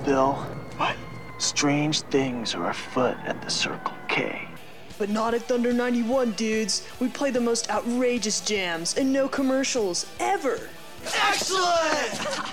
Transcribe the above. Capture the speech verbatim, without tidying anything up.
Bill. What? Strange things are afoot at the Circle K. But not at Thunder ninety-one, dudes. We play the most outrageous jams and no commercials, ever. Excellent!